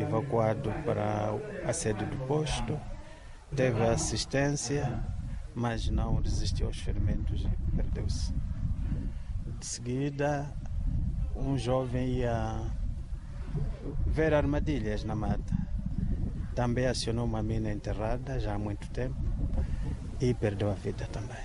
evacuado para a sede do posto, teve assistência, mas não resistiu aos ferimentos e perdeu-se. De seguida, um jovem ia ver armadilhas na mata. Também acionou uma mina enterrada já há muito tempo e perdeu a vida também.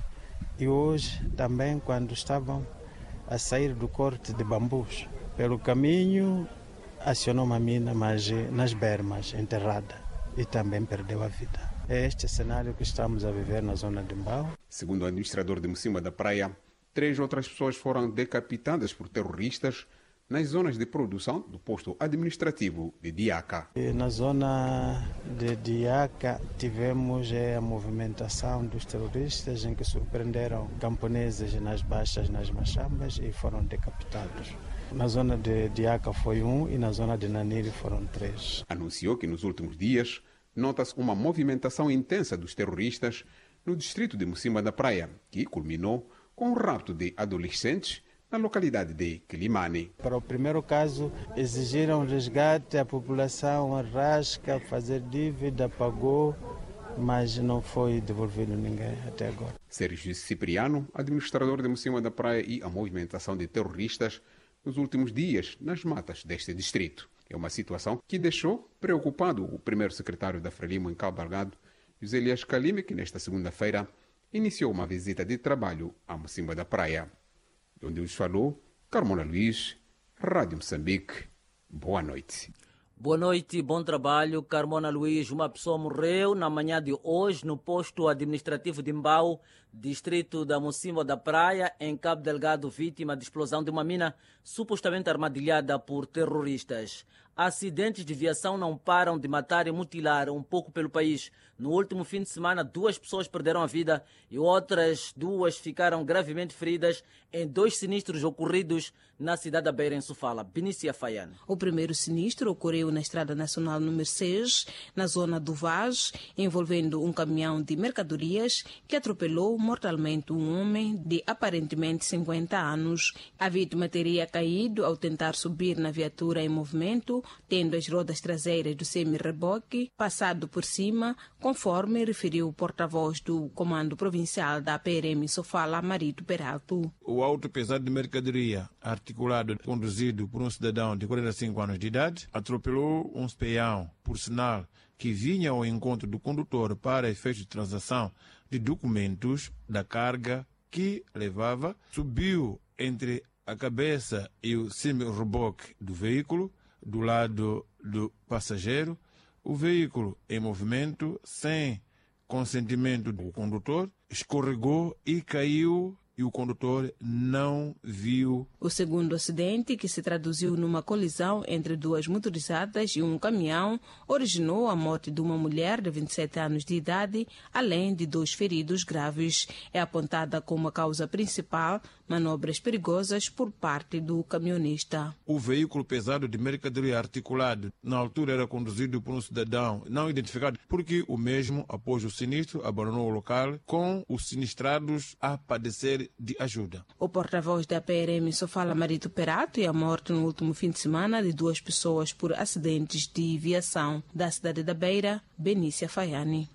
E hoje, também, quando estavam a sair do corte de bambus, pelo caminho, acionou uma mina, mas nas bermas, enterrada, e também perdeu a vida. É este cenário que estamos a viver na zona de Mbau. Segundo o administrador de Mocimboa da Praia, 3 outras pessoas foram decapitadas por terroristas nas zonas de produção do posto administrativo de Diaca. Na zona de Diaca tivemos a movimentação dos terroristas em que surpreenderam camponeses nas baixas, nas machambas e foram decapitados. Na zona de Diaca foi 1 e na zona de Naniri foram 3. Anunciou que nos últimos dias nota-se uma movimentação intensa dos terroristas no distrito de Mocimboa da Praia, que culminou com o rapto de adolescentes na localidade de Quilimane. Para o primeiro caso, exigiram resgate, a população arrasca, fazer dívida, pagou, mas não foi devolvido ninguém até agora. Sérgio Cipriano, administrador de Mocimboa da Praia, e a movimentação de terroristas nos últimos dias nas matas deste distrito. É uma situação que deixou preocupado o primeiro secretário da Frelimo em Cabo Delgado, José Elias Calime, que nesta segunda-feira iniciou uma visita de trabalho a Mocimboa da Praia. De onde nos falou, Carmona Luís, Rádio Moçambique. Boa noite. Boa noite, bom trabalho. Carmona Luís, uma pessoa morreu na manhã de hoje no posto administrativo de Mbau, distrito da Mocimboa da Praia, em Cabo Delgado, vítima de explosão de uma mina supostamente armadilhada por terroristas. Acidentes de viação não param de matar e mutilar um pouco pelo país. No último fim de semana, 2 pessoas perderam a vida e outras 2 ficaram gravemente feridas em 2 sinistros ocorridos na cidade da Beira, em Sofala. Benícia Faiane. O primeiro sinistro ocorreu na Estrada Nacional número 6, na zona do Vaz, envolvendo um caminhão de mercadorias que atropelou mortalmente um homem de aparentemente 50 anos. A vítima teria caído ao tentar subir na viatura em movimento, tendo as rodas traseiras do semi-reboque passado por cima, conforme referiu o porta-voz do Comando Provincial da PRM Sofala, Marito Peralto. O auto pesado de mercadoria, articulado, conduzido por um cidadão de 45 anos de idade, atropelou um peão, por sinal que vinha ao encontro do condutor para efeito de transação de documentos da carga que levava, subiu entre a cabeça e o semi-reboque do veículo, do lado do passageiro, o veículo em movimento, sem consentimento do condutor, escorregou e caiu e o condutor não viu. O segundo acidente, que se traduziu numa colisão entre 2 motorizadas e um caminhão, originou a morte de uma mulher de 27 anos de idade, além de 2 feridos graves. É apontada como a causa principal manobras perigosas por parte do camionista. O veículo pesado de mercadoria articulado, na altura, era conduzido por um cidadão não identificado, porque o mesmo, após o sinistro, abandonou o local, com os sinistrados a padecer de ajuda. O porta-voz da PRM Sofala, Marito Peralto, e a morte no último fim de semana de 2 pessoas por acidentes de viação. Da cidade da Beira, Benícia Faiane.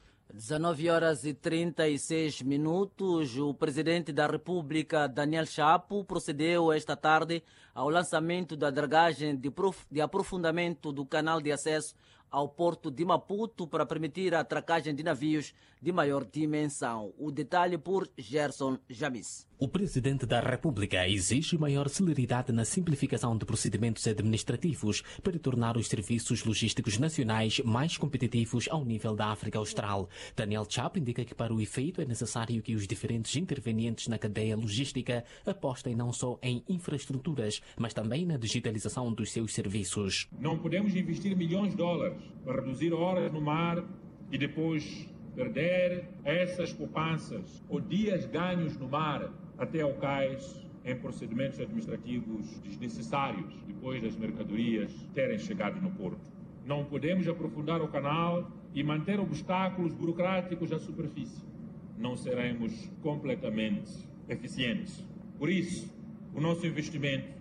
19h36, o presidente da República, Daniel Chapo, procedeu esta tarde ao lançamento da dragagem de aprofundamento do canal de acesso ao porto de Maputo para permitir a atracagem de navios de maior dimensão. O detalhe por Gerson Jamis. O Presidente da República exige maior celeridade na simplificação de procedimentos administrativos para tornar os serviços logísticos nacionais mais competitivos ao nível da África Austral. Daniel Chapo indica que para o efeito é necessário que os diferentes intervenientes na cadeia logística apostem não só em infraestruturas, mas também na digitalização dos seus serviços. Não podemos investir milhões de dólares para reduzir horas no mar e depois perder essas poupanças ou dias ganhos no mar até ao cais em procedimentos administrativos desnecessários depois das mercadorias terem chegado no porto. Não podemos aprofundar o canal e manter obstáculos burocráticos à superfície. Não seremos completamente eficientes. Por isso, o nosso investimento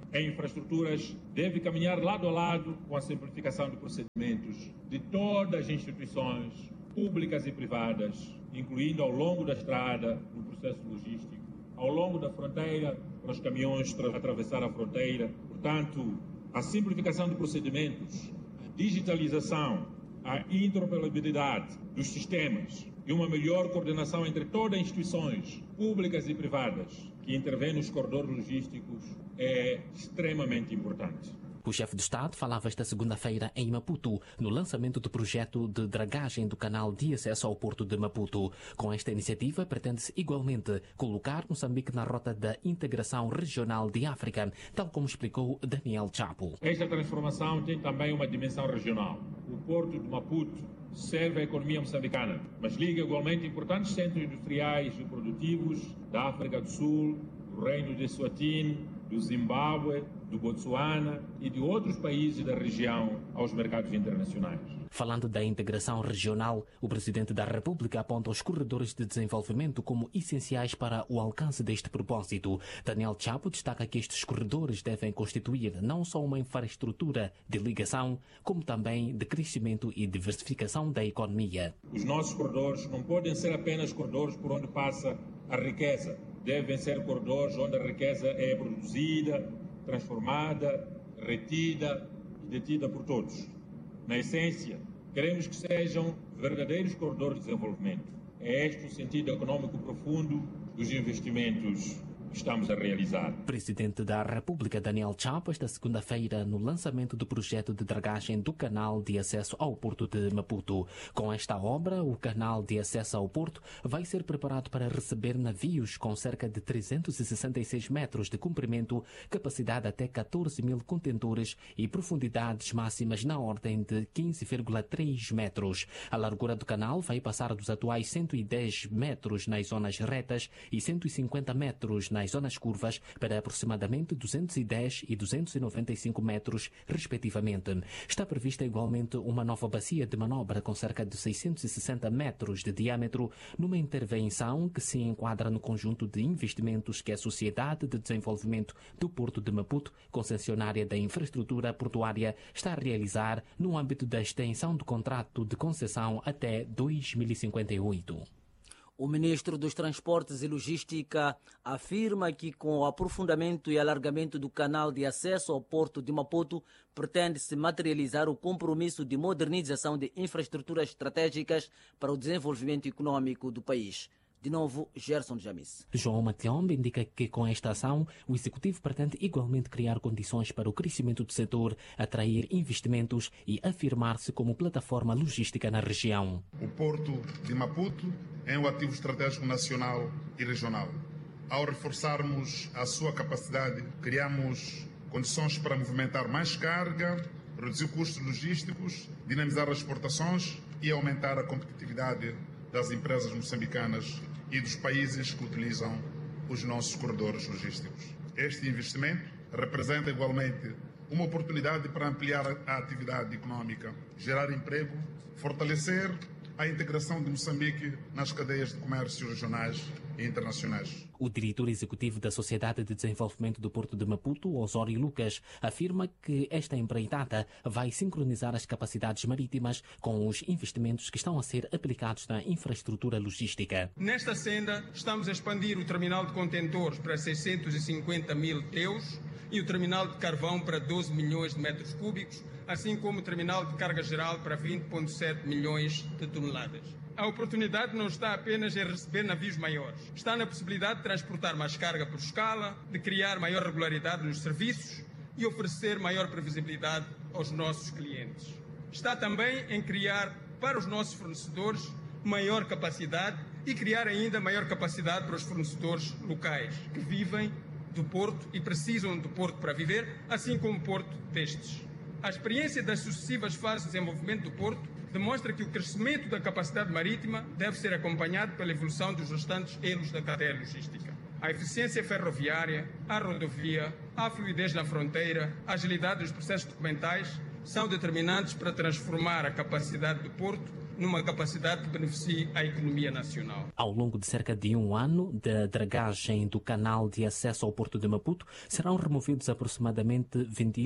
em infraestruturas deve caminhar lado a lado com a simplificação de procedimentos de todas as instituições públicas e privadas, incluindo ao longo da estrada, no processo logístico, ao longo da fronteira, para os caminhões atravessar a fronteira. Portanto, a simplificação de procedimentos, a digitalização, a interoperabilidade dos sistemas e uma melhor coordenação entre todas as instituições públicas e privadas que intervêm nos corredores logísticos é extremamente importante. O chefe de Estado falava esta segunda-feira em Maputo, no lançamento do projeto de dragagem do canal de acesso ao porto de Maputo. Com esta iniciativa, pretende-se igualmente colocar Moçambique na rota da integração regional de África, tal como explicou Daniel Chapo. Esta transformação tem também uma dimensão regional. O porto de Maputo serve à economia moçambicana, mas liga igualmente importantes centros industriais e produtivos da África do Sul, do Reino de Eswatini, do Zimbábue, do Botsuana e de outros países da região aos mercados internacionais. Falando da integração regional, o Presidente da República aponta os corredores de desenvolvimento como essenciais para o alcance deste propósito. Daniel Chapo destaca que estes corredores devem constituir não só uma infraestrutura de ligação, como também de crescimento e diversificação da economia. Os nossos corredores não podem ser apenas corredores por onde passa a riqueza. Devem ser corredores onde a riqueza é produzida, transformada, retida e detida por todos. Na essência, queremos que sejam verdadeiros corredores de desenvolvimento. É este o sentido econômico profundo dos investimentos que estamos a realizar. Presidente da República Daniel Chapo, esta segunda-feira, no lançamento do projeto de dragagem do canal de acesso ao porto de Maputo. Com esta obra, o canal de acesso ao porto vai ser preparado para receber navios com cerca de 366 metros de comprimento, capacidade até 14 mil contentores e profundidades máximas na ordem de 15,3 metros. A largura do canal vai passar dos atuais 110 metros nas zonas retas e 150 metros nas zonas curvas para aproximadamente 210 e 295 metros, respectivamente. Está prevista igualmente uma nova bacia de manobra com cerca de 660 metros de diâmetro, numa intervenção que se enquadra no conjunto de investimentos que a Sociedade de Desenvolvimento do Porto de Maputo, concessionária da infraestrutura portuária, está a realizar no âmbito da extensão do contrato de concessão até 2058. O ministro dos Transportes e Logística afirma que, com o aprofundamento e alargamento do canal de acesso ao porto de Maputo, pretende-se materializar o compromisso de modernização de infraestruturas estratégicas para o desenvolvimento econômico do país. De novo, Gerson Jamis. João Matiombe indica que com esta ação o Executivo pretende igualmente criar condições para o crescimento do setor, atrair investimentos e afirmar-se como plataforma logística na região. O Porto de Maputo é um ativo estratégico nacional e regional. Ao reforçarmos a sua capacidade, criamos condições para movimentar mais carga, reduzir custos logísticos, dinamizar as exportações e aumentar a competitividade das empresas moçambicanas e dos países que utilizam os nossos corredores logísticos. Este investimento representa igualmente uma oportunidade para ampliar a atividade econômica, gerar emprego, fortalecer a integração de Moçambique nas cadeias de comércio regionais e internacionais. O diretor executivo da Sociedade de Desenvolvimento do Porto de Maputo, Osório Lucas, afirma que esta empreitada vai sincronizar as capacidades marítimas com os investimentos que estão a ser aplicados na infraestrutura logística. Nesta senda, estamos a expandir o terminal de contentores para 650 mil TEUs e o terminal de carvão para 12 milhões de metros cúbicos, assim como o terminal de carga geral para 20,7 milhões de toneladas. A oportunidade não está apenas em receber navios maiores. Está na possibilidade de transportar mais carga por escala, de criar maior regularidade nos serviços e oferecer maior previsibilidade aos nossos clientes. Está também em criar para os nossos fornecedores maior capacidade e criar ainda maior capacidade para os fornecedores locais que vivem do porto e precisam do porto para viver, assim como o porto destes. A experiência das sucessivas fases de desenvolvimento do porto demonstra que o crescimento da capacidade marítima deve ser acompanhado pela evolução dos restantes elos da cadeia logística. A eficiência ferroviária, a rodovia, a fluidez na fronteira, a agilidade dos processos documentais são determinantes para transformar a capacidade do porto numa capacidade que beneficie a economia nacional. Ao longo de cerca de um ano da dragagem do canal de acesso ao Porto de Maputo, serão removidos aproximadamente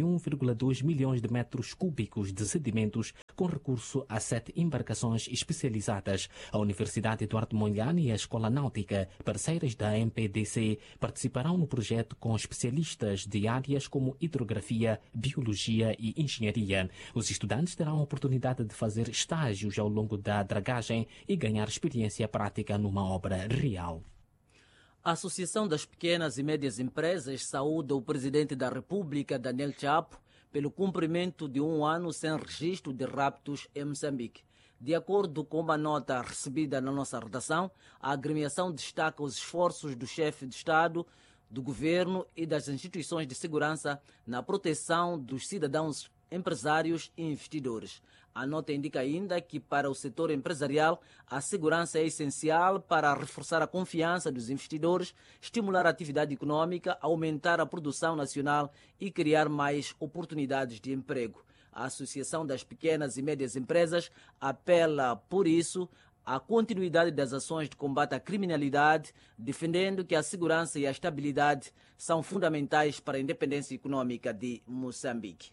21,2 milhões de metros cúbicos de sedimentos, com recurso a 7 embarcações especializadas. A Universidade Eduardo Mondlane e a Escola Náutica, parceiras da MPDC, participarão no projeto com especialistas de áreas como hidrografia, biologia e engenharia. Os estudantes terão a oportunidade de fazer estágios ao longo da dragagem e ganhar experiência prática numa obra real. A Associação das Pequenas e Médias Empresas saúda o Presidente da República, Daniel Chapo, pelo cumprimento de um ano sem registro de raptos em Moçambique. De acordo com uma nota recebida na nossa redação, a agremiação destaca os esforços do chefe de Estado, do governo e das instituições de segurança na proteção dos cidadãos, empresários e investidores. A nota indica ainda que para o setor empresarial a segurança é essencial para reforçar a confiança dos investidores, estimular a atividade econômica, aumentar a produção nacional e criar mais oportunidades de emprego. A Associação das Pequenas e Médias Empresas apela, por isso, à continuidade das ações de combate à criminalidade, defendendo que a segurança e a estabilidade são fundamentais para a independência econômica de Moçambique.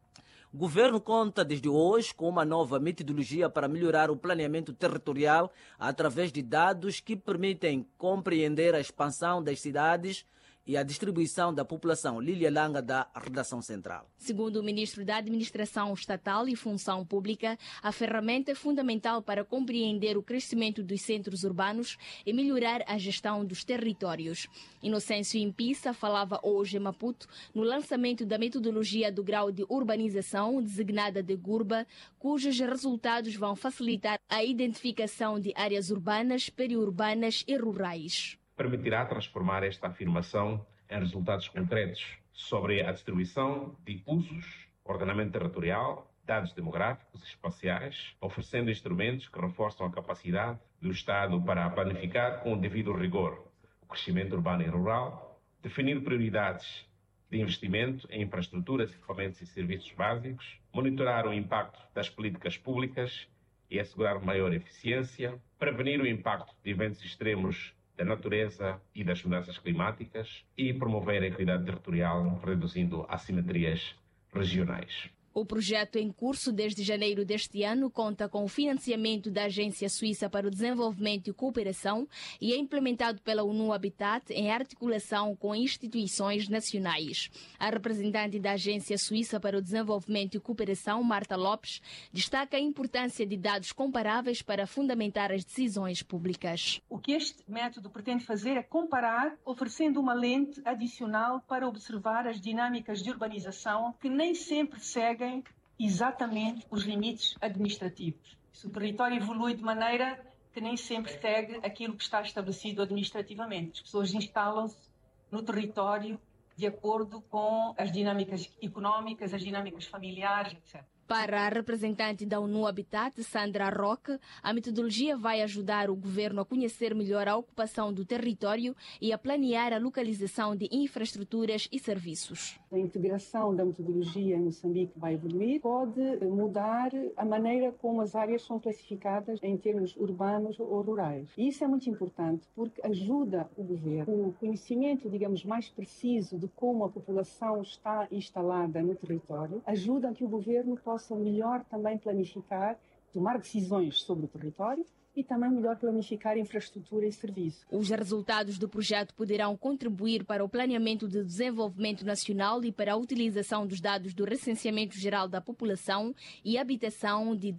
O governo conta desde hoje com uma nova metodologia para melhorar o planeamento territorial através de dados que permitem compreender a expansão das cidades e a distribuição da população. Lília Langa, da Redação Central. Segundo o ministro da Administração Estatal e Função Pública, a ferramenta é fundamental para compreender o crescimento dos centros urbanos e melhorar a gestão dos territórios. Inocêncio Impissa falava hoje em Maputo no lançamento da metodologia do grau de urbanização, designada de GURBA, cujos resultados vão facilitar a identificação de áreas urbanas, periurbanas e rurais. Permitirá transformar esta afirmação em resultados concretos sobre a distribuição de usos, ordenamento territorial, dados demográficos e espaciais, oferecendo instrumentos que reforçam a capacidade do Estado para planificar com o devido rigor o crescimento urbano e rural, definir prioridades de investimento em infraestruturas, equipamentos e serviços básicos, monitorar o impacto das políticas públicas e assegurar maior eficiência, prevenir o impacto de eventos extremos da natureza e das mudanças climáticas e promover a equidade territorial, reduzindo assimetrias regionais. O projeto em curso desde janeiro deste ano conta com o financiamento da Agência Suíça para o Desenvolvimento e Cooperação e é implementado pela ONU Habitat em articulação com instituições nacionais. A representante da Agência Suíça para o Desenvolvimento e Cooperação, Marta Lopes, destaca a importância de dados comparáveis para fundamentar as decisões públicas. O que este método pretende fazer é comparar, oferecendo uma lente adicional para observar as dinâmicas de urbanização que nem sempre seguem exatamente os limites administrativos. O território evolui de maneira que nem sempre segue aquilo que está estabelecido administrativamente. As pessoas instalam-se no território de acordo com as dinâmicas económicas, as dinâmicas familiares, etc. Para a representante da ONU Habitat, Sandra Roque, a metodologia vai ajudar o governo a conhecer melhor a ocupação do território e a planear a localização de infraestruturas e serviços. A integração da metodologia em Moçambique vai evoluir, pode mudar a maneira como as áreas são classificadas em termos urbanos ou rurais. E isso é muito importante porque ajuda o governo. O conhecimento, digamos, mais preciso de como a população está instalada no território ajuda a que o governo possa melhor também planificar, tomar decisões sobre o território e também melhor planificar infraestrutura e serviço. Os resultados do projeto poderão contribuir para o planeamento de desenvolvimento nacional e para a utilização dos dados do Recenseamento Geral da População e Habitação de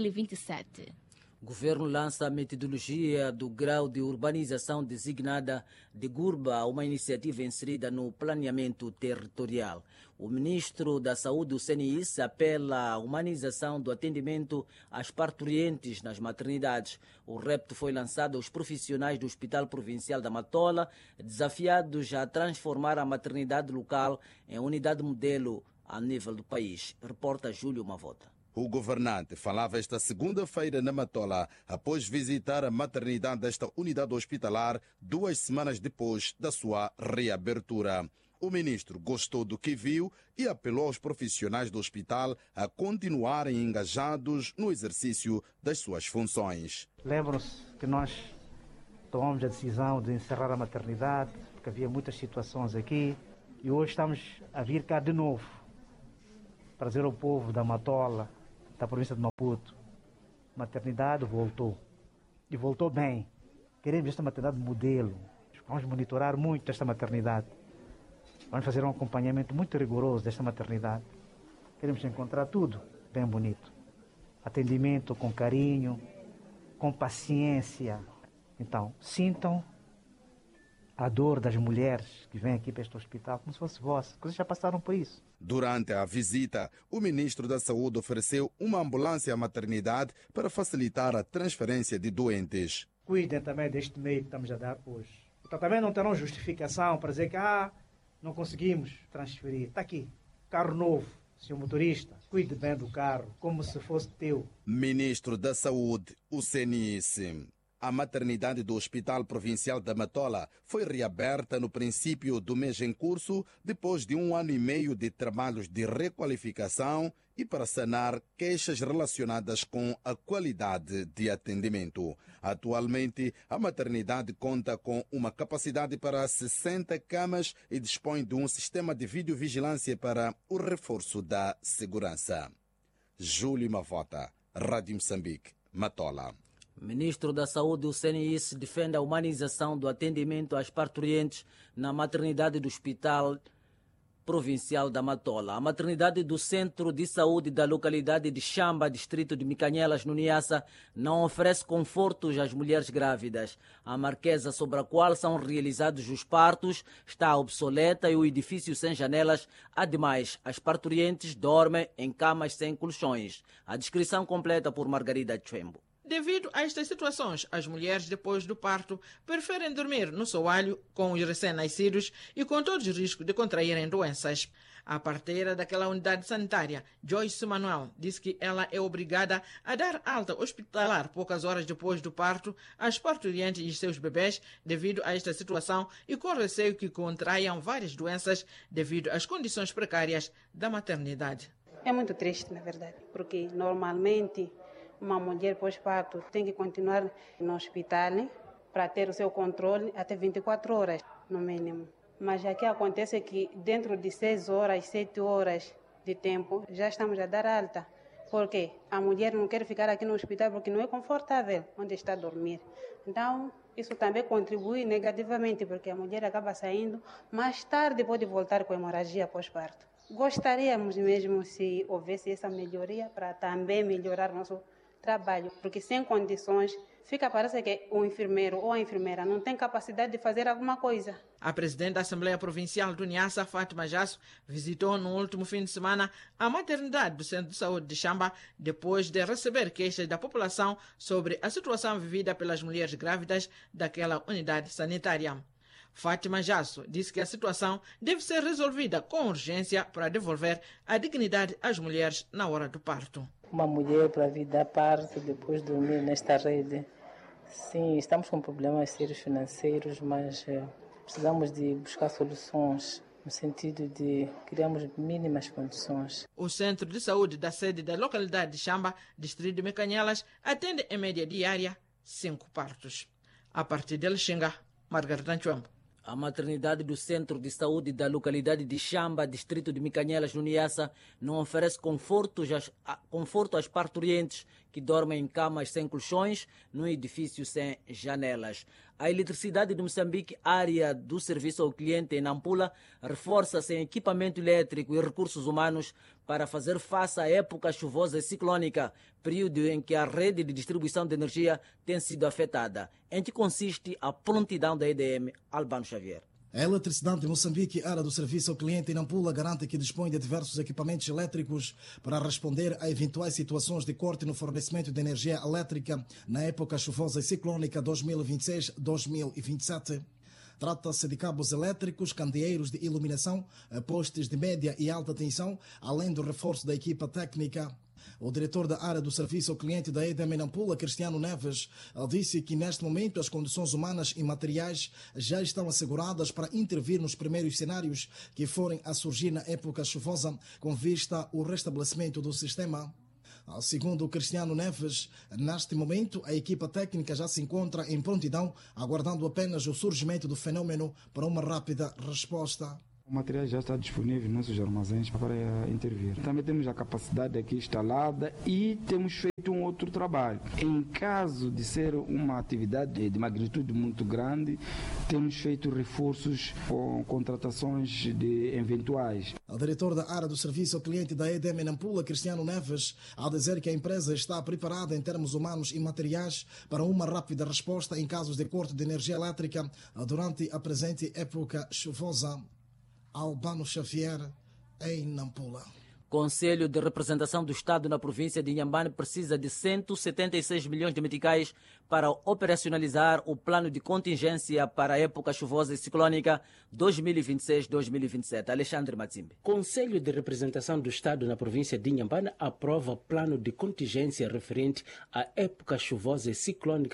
2027. O governo lança a metodologia do grau de urbanização designada de GURBA, uma iniciativa inserida no planeamento territorial. O ministro da Saúde, o CNIS, apela à humanização do atendimento às parturientes nas maternidades. O repto foi lançado aos profissionais do Hospital Provincial da Matola, desafiados a transformar a maternidade local em unidade modelo a nível do país. Reporta Júlio Mavota. O governante falava esta segunda-feira na Matola, após visitar a maternidade desta unidade hospitalar 2 semanas depois da sua reabertura. O ministro gostou do que viu e apelou aos profissionais do hospital a continuarem engajados no exercício das suas funções. Lembram-se que nós tomamos a decisão de encerrar a maternidade, porque havia muitas situações aqui, e hoje estamos a vir cá de novo para dizer ao povo da Matola, da província de Maputo, a maternidade voltou, e voltou bem. Queremos esta maternidade modelo, vamos monitorar muito esta maternidade. Vamos fazer um acompanhamento muito rigoroso desta maternidade. Queremos encontrar tudo bem bonito. Atendimento com carinho, com paciência. Então, sintam a dor das mulheres que vêm aqui para este hospital como se fosse vossa, porque vocês já passaram por isso. Durante a visita, o ministro da Saúde ofereceu uma ambulância à maternidade para facilitar a transferência de doentes. Cuidem também deste meio que estamos a dar hoje. Então também não terão justificação para dizer que não conseguimos transferir. Está aqui, carro novo, senhor motorista, cuide bem do carro, como se fosse teu. Ministro da Saúde, o CNIS. A maternidade do Hospital Provincial da Matola foi reaberta no princípio do mês em curso, depois de 1 ano e meio de trabalhos de requalificação e para sanar queixas relacionadas com a qualidade de atendimento. Atualmente, a maternidade conta com uma capacidade para 60 camas e dispõe de um sistema de videovigilância para o reforço da segurança. Júlio Mavota, Rádio Moçambique, Matola. Ministro da Saúde, o CNIS, defende a humanização do atendimento às parturientes na maternidade do Hospital Provincial da Matola. A maternidade do Centro de Saúde da localidade de Xamba, distrito de Micanhelas, no Niassa, não oferece confortos às mulheres grávidas. A marquesa sobre a qual são realizados os partos está obsoleta e o edifício sem janelas. Ademais, as parturientes dormem em camas sem colchões. A descrição completa por Margarida Chembo. Devido a estas situações, as mulheres depois do parto preferem dormir no soalho com os recém-nascidos e com todos os riscos de contraírem doenças. A parteira daquela unidade sanitária, Joyce Manuel, disse que ela é obrigada a dar alta hospitalar poucas horas depois do parto às parturientes e seus bebês devido a esta situação e com receio que contraiam várias doenças devido às condições precárias da maternidade. É muito triste, na verdade, porque normalmente uma mulher pós-parto tem que continuar no hospital para ter o seu controle até 24 horas, no mínimo. Mas aqui acontece que dentro de 6 horas, 7 horas de tempo, já estamos a dar alta. Por quê? A mulher não quer ficar aqui no hospital porque não é confortável onde está a dormir. Então, isso também contribui negativamente, porque a mulher acaba saindo mais tarde, pode voltar com hemorragia pós-parto. Gostaríamos mesmo se houvesse essa melhoria para também melhorar nosso trabalho, porque sem condições parece que o enfermeiro ou a enfermeira não tem capacidade de fazer alguma coisa. A presidente da Assembleia Provincial do Niassa, Fátima Jasso, visitou no último fim de semana a maternidade do Centro de Saúde de Xamba, depois de receber queixas da população sobre a situação vivida pelas mulheres grávidas daquela unidade sanitária. Fátima Jasso disse que a situação deve ser resolvida com urgência para devolver a dignidade às mulheres na hora do parto. Uma mulher para vir dar parto depois de dormir nesta rede. Sim, estamos com problemas sérios financeiros, mas precisamos de buscar soluções no sentido de criarmos mínimas condições. O Centro de Saúde da sede da localidade de Xamba, distrito de Mecanhelas, atende em média diária 5 partos. A partir de Lixinga, Margarida Chombo. A maternidade do Centro de Saúde da localidade de Xamba, distrito de Micanhelas, no Niassa, não oferece conforto às parturientes que dormem em camas sem colchões, num edifício sem janelas. A Eletricidade de Moçambique, área do serviço ao cliente em Nampula, reforça-se em equipamento elétrico e recursos humanos para fazer face à época chuvosa e ciclônica, período em que a rede de distribuição de energia tem sido afetada. Em que consiste a prontidão da EDM, Albano Xavier. A Eletricidade de Moçambique, área do serviço ao cliente em Nampula, garante que dispõe de diversos equipamentos elétricos para responder a eventuais situações de corte no fornecimento de energia elétrica na época chuvosa e ciclônica 2026-2027. Trata-se de cabos elétricos, candeeiros de iluminação, postes de média e alta tensão, além do reforço da equipa técnica. O diretor da área do serviço ao cliente da EDM em Nampula, Cristiano Neves, disse que neste momento as condições humanas e materiais já estão asseguradas para intervir nos primeiros cenários que forem a surgir na época chuvosa, com vista ao restabelecimento do sistema. Segundo Cristiano Neves, neste momento a equipa técnica já se encontra em prontidão, aguardando apenas o surgimento do fenômeno para uma rápida resposta. O material já está disponível nos nossos armazéns para intervir. Também temos a capacidade aqui instalada e temos feito um outro trabalho. Em caso de ser uma atividade de magnitude muito grande, temos feito reforços com contratações de eventuais. O diretor da área do serviço ao cliente da EDM em Nampula, Cristiano Neves, ao dizer que a empresa está preparada em termos humanos e materiais para uma rápida resposta em casos de corte de energia elétrica durante a presente época chuvosa. Albano Xavier, em Nampula. Conselho de Representação do Estado na província de Inhambane precisa de 176 milhões de meticais para operacionalizar o plano de contingência para a época chuvosa e ciclónica 2026-2027. Alexandre Matzimbe. Conselho de Representação do Estado na província de Inhambane aprova plano de contingência referente à época chuvosa e ciclónica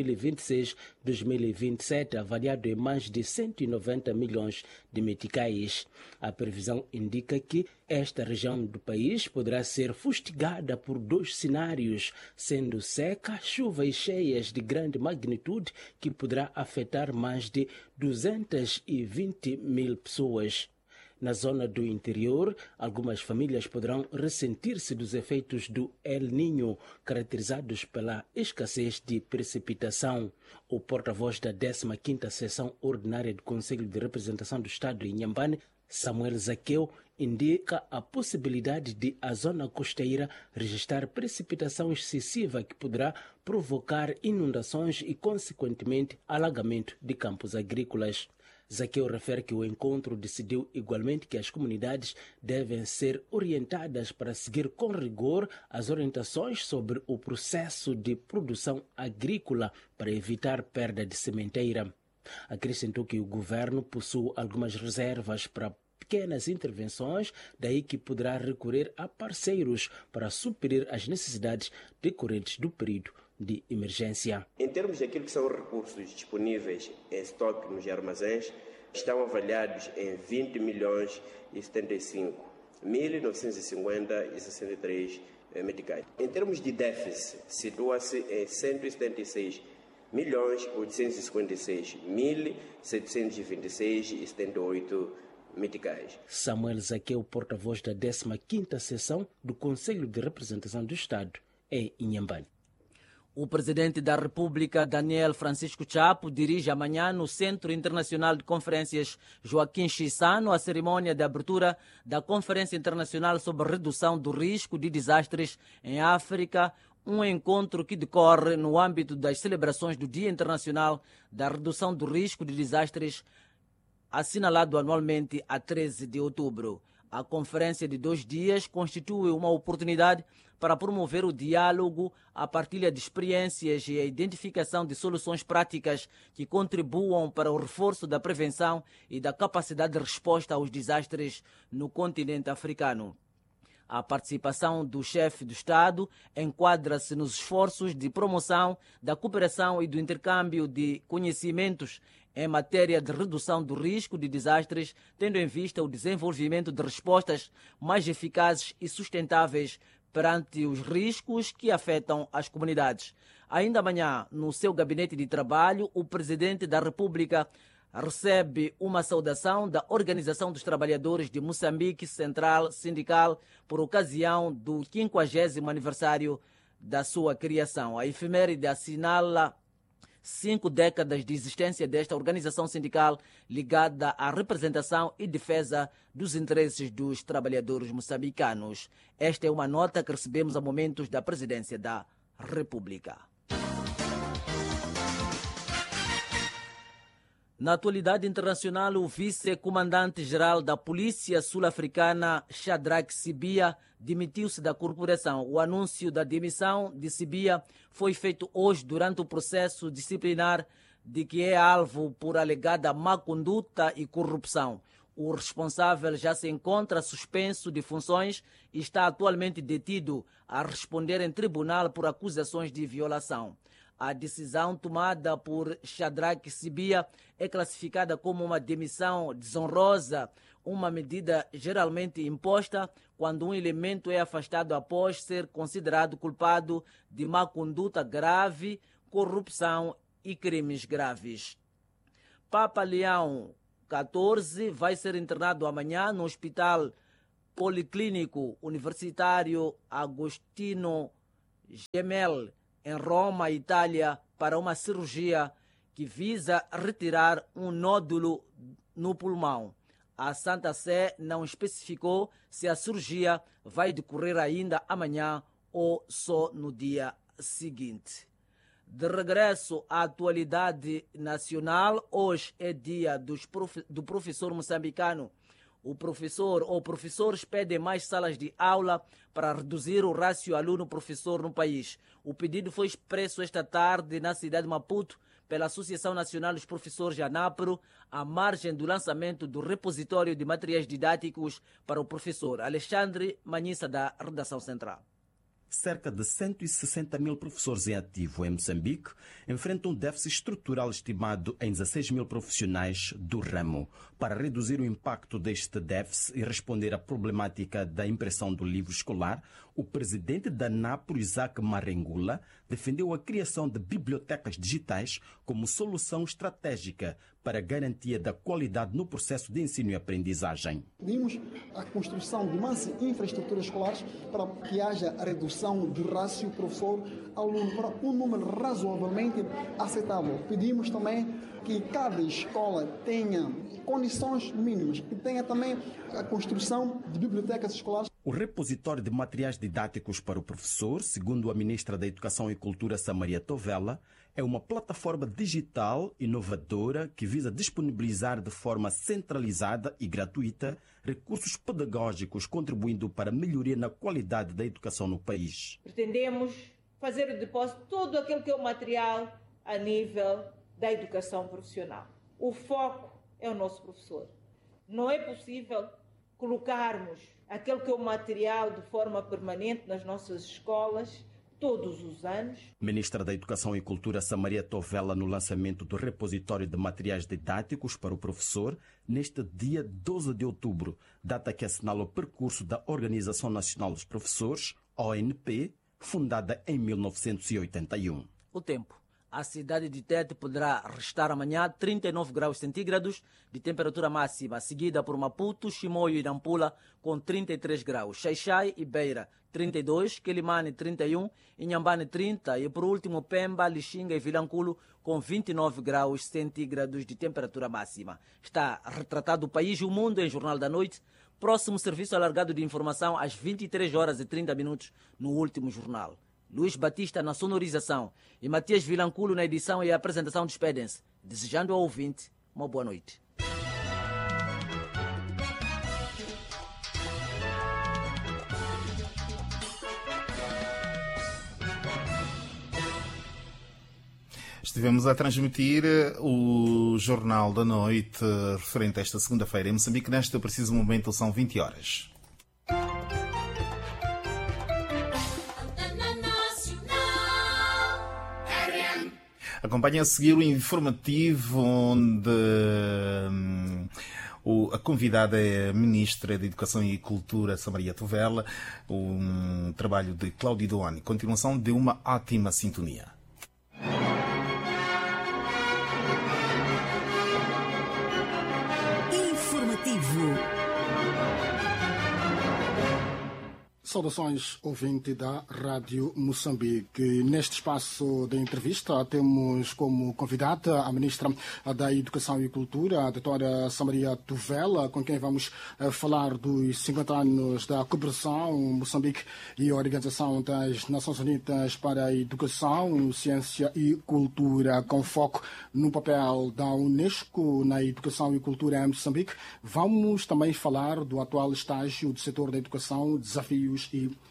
2026-2027, avaliado em mais de 190 milhões de meticais. A previsão indica que esta região do país poderá ser fustigada por 2 cenários, sendo seca, chuvas cheias de grande magnitude que poderá afetar mais de 220 mil pessoas. Na zona do interior, algumas famílias poderão ressentir-se dos efeitos do El Niño, caracterizados pela escassez de precipitação. O porta-voz da 15ª Sessão Ordinária do Conselho de Representação do Estado em Inhambane, Samuel Zaqueu, indica a possibilidade de a zona costeira registrar precipitação excessiva que poderá provocar inundações e, consequentemente, alagamento de campos agrícolas. Zaqueu refere que o encontro decidiu igualmente que as comunidades devem ser orientadas para seguir com rigor as orientações sobre o processo de produção agrícola para evitar perda de sementeira. Acrescentou que o governo possui algumas reservas para pequenas intervenções, daí que poderá recorrer a parceiros para suprir as necessidades decorrentes do período de emergência. Em termos daquilo que são recursos disponíveis em estoque nos armazéns, estão avaliados em 20 milhões e 75.950,63 meticais. Em termos de déficit, situa-se em 176.856.726,78 meticais. Samuel Zaqueu, porta-voz da 15ª Sessão do Conselho de Representação do Estado, em Inhambane. O presidente da República, Daniel Francisco Chapo, dirige amanhã no Centro Internacional de Conferências Joaquim Chissano a cerimônia de abertura da Conferência Internacional sobre Redução do Risco de Desastres em África, um encontro que decorre no âmbito das celebrações do Dia Internacional da Redução do Risco de Desastres, assinalado anualmente a 13 de outubro. A conferência de 2 dias constitui uma oportunidade para promover o diálogo, a partilha de experiências e a identificação de soluções práticas que contribuam para o reforço da prevenção e da capacidade de resposta aos desastres no continente africano. A participação do chefe do Estado enquadra-se nos esforços de promoção da cooperação e do intercâmbio de conhecimentos em matéria de redução do risco de desastres, tendo em vista o desenvolvimento de respostas mais eficazes e sustentáveis perante os riscos que afetam as comunidades. Ainda amanhã, no seu gabinete de trabalho, o presidente da República recebe uma saudação da Organização dos Trabalhadores de Moçambique Central Sindical por ocasião do 50º aniversário da sua criação. A efeméride assinala 5 décadas de existência desta organização sindical ligada à representação e defesa dos interesses dos trabalhadores moçambicanos. Esta é uma nota que recebemos a momentos da presidência da República. Na atualidade internacional, o vice-comandante-geral da Polícia Sul-Africana, Shadrack Sibia, demitiu-se da corporação. O anúncio da demissão de Sibia foi feito hoje durante o processo disciplinar de que é alvo por alegada má conduta e corrupção. O responsável já se encontra suspenso de funções e está atualmente detido a responder em tribunal por acusações de violação. A decisão tomada por Shadrack Sibia é classificada como uma demissão desonrosa, uma medida geralmente imposta quando um elemento é afastado após ser considerado culpado de má conduta grave, corrupção e crimes graves. Papa Leão XIV vai ser internado amanhã no Hospital Policlínico Universitário Agostino Gemelli, em Roma, Itália, para uma cirurgia que visa retirar um nódulo no pulmão. A Santa Sé não especificou se a cirurgia vai decorrer ainda amanhã ou só no dia seguinte. De regresso à atualidade nacional, hoje é dia do professor moçambicano. O professor ou professores pedem mais salas de aula para reduzir o rácio aluno-professor no país. O pedido foi expresso esta tarde na cidade de Maputo pela Associação Nacional dos Professores ANAPRO, à margem do lançamento do repositório de materiais didáticos para o professor. Alexandre Manhissa, da Redação Central. Cerca de 160 mil professores em ativo em Moçambique enfrentam um déficit estrutural estimado em 16 mil profissionais do ramo. Para reduzir o impacto deste déficit e responder à problemática da impressão do livro escolar, o presidente da ANAPRO, Isaac Marengula, defendeu a criação de bibliotecas digitais como solução estratégica para a garantia da qualidade no processo de ensino e aprendizagem. Pedimos a construção de mais infraestruturas escolares para que haja a redução do rácio professor-aluno para um número razoavelmente aceitável. Pedimos também que cada escola tenha condições mínimas, que tenha também a construção de bibliotecas escolares. O repositório de materiais didáticos para o professor, segundo a ministra da Educação e Cultura, Samaria Tovela, é uma plataforma digital inovadora que visa disponibilizar de forma centralizada e gratuita recursos pedagógicos, contribuindo para a melhoria na qualidade da educação no país. Pretendemos fazer o depósito de todo aquele que é o material a nível da educação profissional. O foco é o nosso professor. Não é possível colocarmos aquele que é o material de forma permanente nas nossas escolas todos os anos. Ministra da Educação e Cultura, Samaria Tovela, no lançamento do repositório de materiais didáticos para o professor, neste dia 12 de outubro, data que assinala o percurso da Organização Nacional dos Professores, ONP, fundada em 1981. O tempo. A cidade de Tete poderá restar amanhã 39 graus centígrados de temperatura máxima, seguida por Maputo, Chimoio e Nampula com 33 graus, Xaixai e Beira 32, Quelimane 31, Inhambane 30 e por último Pemba, Lixinga e Vilanculo com 29 graus centígrados de temperatura máxima. Está retratado o país e o mundo em Jornal da Noite. Próximo serviço alargado de informação às 23 horas e 30 minutos no último jornal. Luís Batista na sonorização e Matias Vilanculo na edição e apresentação despedem-se, desejando ao ouvinte uma boa noite. Estivemos a transmitir o Jornal da Noite referente a esta segunda-feira em Moçambique. Neste preciso momento são 20 horas. Acompanhe a seguir o informativo onde a convidada é a Ministra da Educação e Cultura, Samaria Tovela, um trabalho de Cláudio Doane. Continuação de uma ótima sintonia. Informativo. Saudações, ouvinte da Rádio Moçambique. Neste espaço de entrevista temos como convidada a Ministra da Educação e Cultura, a doutora Samaria Tovela, com quem vamos falar dos 50 anos da cooperação Moçambique e a Organização das Nações Unidas para a Educação, Ciência e Cultura, com foco no papel da Unesco na educação e cultura em Moçambique. Vamos também falar do atual estágio do setor da educação, desafios e